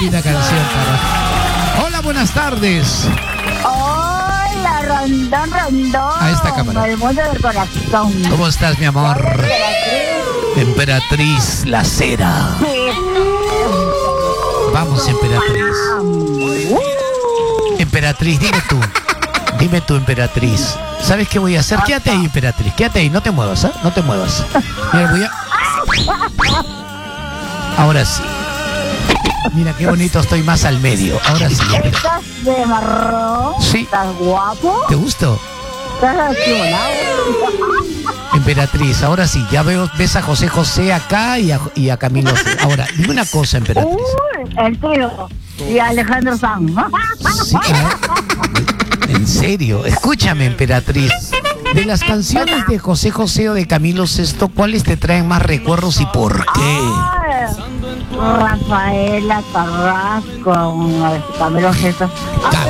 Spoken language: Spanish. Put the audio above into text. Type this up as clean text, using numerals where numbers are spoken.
linda canción, cara. Hola, buenas tardes. Hola, Rondón, Rondón. A esta cámara. El mundo del corazón. ¿Cómo estás, mi amor? Emperatriz La Cera. Vamos, Emperatriz. Emperatriz, dime tú, Emperatriz. ¿Sabes qué voy a hacer? Quédate ahí, Emperatriz, quédate ahí, no te muevas, ¿eh? No te muevas. Mira, voy a... Ahora sí. Mira qué bonito, estoy más al medio. Ahora sí. ¿Estás de marrón? Sí. ¿Estás guapo? ¿Te gustó? ¿Estás accionado? Emperatriz, ahora sí, ya ves a José José acá y a Camilo. Ahora, dime una cosa, Emperatriz. El tío y Alejandro Sanz. Sí, en serio, escúchame, Emperatriz. De las canciones de José José o de Camilo Sesto, ¿cuáles te traen más recuerdos y por qué? Rafaela Carrasco, Camilo Sesto.